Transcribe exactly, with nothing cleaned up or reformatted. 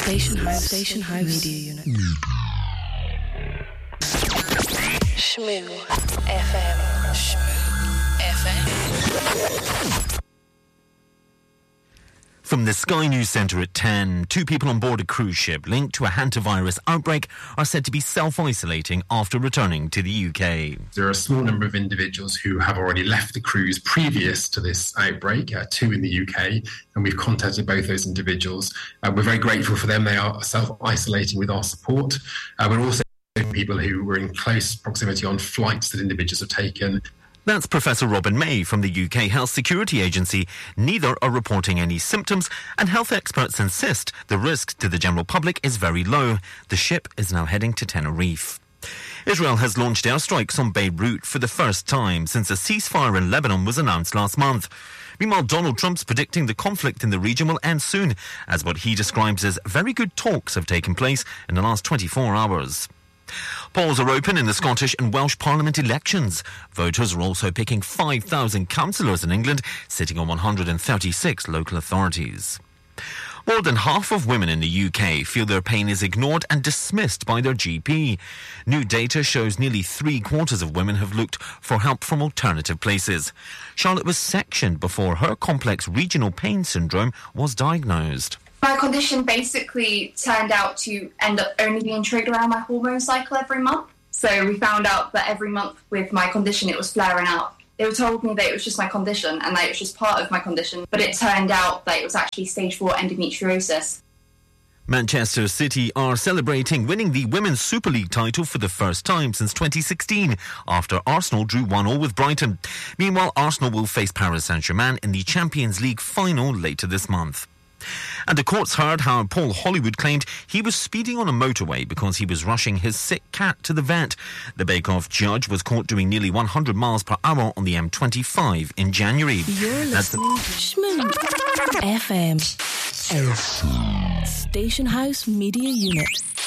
Station House, Station House Media Unit. Shmoo F M. Shmoo F M. From the Sky News Centre at ten, two people on board a cruise ship linked to a hantavirus outbreak are said to be self-isolating after returning to the U K. There are a small number of individuals who have already left the cruise previous to this outbreak, uh, two in the U K, and we've contacted both those individuals. Uh, we're very grateful for them. They are self-isolating with our support. Uh, we're also people who were in close proximity on flights that individuals have taken. That's Professor Robin May from the U K Health Security Agency. Neither are reporting any symptoms, and health experts insist the risk to the general public is very low. The ship is now heading to Tenerife. Israel has launched airstrikes on Beirut for the first time since a ceasefire in Lebanon was announced last month. Meanwhile, Donald Trump's predicting the conflict in the region will end soon, as what he describes as very good talks have taken place in the last twenty-four hours. Polls are open in the Scottish and Welsh Parliament elections. Voters are also picking five thousand councillors in England, sitting on one hundred thirty-six local authorities. More than half of women in the U K feel their pain is ignored and dismissed by their G P. New data shows nearly three quarters of women have looked for help from alternative places. Charlotte was sectioned before her complex regional pain syndrome was diagnosed. My condition basically turned out to end up only being triggered around my hormone cycle every month. So we found out that every month with my condition it was flaring out. They told me that it was just my condition and that it was just part of my condition, but it turned out that it was actually stage four endometriosis. Manchester City are celebrating winning the Women's Super League title for the first time since twenty sixteen, after Arsenal drew one all with Brighton. Meanwhile, Arsenal will face Paris Saint-Germain in the Champions League final later this month. And the courts heard how Paul Hollywood claimed he was speeding on a motorway because he was rushing his sick cat to the vet. The Bake-Off judge was caught doing nearly one hundred miles per hour on the M twenty-five in January. You're listening to Shmoo F M. Station House Media Unit.